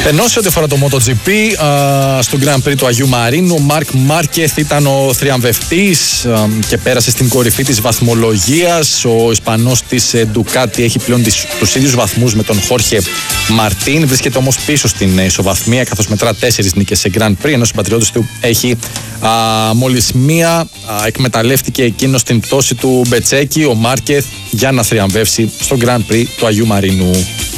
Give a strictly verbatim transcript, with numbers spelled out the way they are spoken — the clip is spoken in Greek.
Ενώ σε ό,τι αφορά το MotoGP, α, στο Grand Prix του Αγίου Μαρίνου, ο Μάρκ Μάρκεθ ήταν ο θριαμβευτής α, και πέρασε στην κορυφή της βαθμολογίας. Ο Ισπανός της Ντουκάτι έχει πλέον τις, τους ίδιους βαθμούς με τον Χόρχε Μαρτίν. Βρίσκεται όμως πίσω στην ισοβαθμία, καθώς μετρά τέσσερις νίκες σε Grand Prix, ενώ ο συμπατριώτης του έχει α, μόλις μία. Α, εκμεταλλεύτηκε εκείνος την πτώση του Μπετσέκη, ο Μάρκεθ, για να θριαμβεύσει στο Grand Prix του Αγίου Μαρίνου.